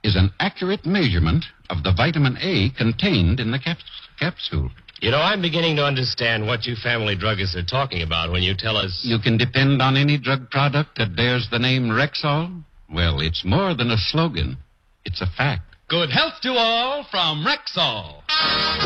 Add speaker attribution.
Speaker 1: is an accurate measurement of the vitamin A contained in the capsule.
Speaker 2: You know, I'm beginning to understand what you family druggists are talking about when you tell us...
Speaker 1: You can depend on any drug product that bears the name Rexall. Well, it's more than a slogan. It's a fact.
Speaker 3: Good health to all from Rexall.